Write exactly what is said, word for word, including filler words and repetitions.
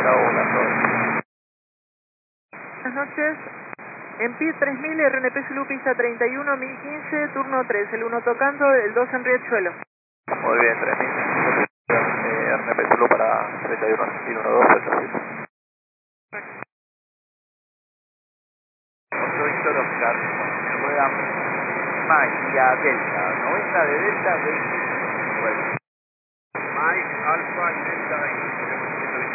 Laguna, todo. Buenas noches. En P I D tres mil, R N P Zulu pista treinta y uno, mil quince, turno tres, el uno tocando, el dos en Riachuelo. Muy bien, tres mil. Eh, R N P Zulu para treinta y uno, mil doce, ochocientos. Otro Víctor Oscar, me rueda Magia Delta, noventa de Delta, veinte. Bueno. Mike Alpha y Delta veinte.